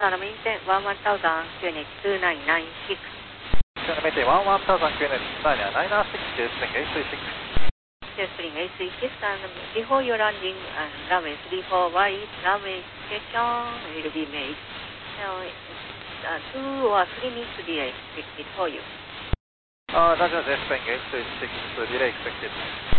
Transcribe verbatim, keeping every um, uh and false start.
Now maintain one one thousand QNH two nine nine six. Maintain one one thousand QNH two nine nine six, Jetstream A three six. Jetstream A three six, and before your landing, uh, runway three four right, runway station will be made. Now, uh, two or three minutes delay expected for you. Uh, Roger, Jetstream A three six, delay expected.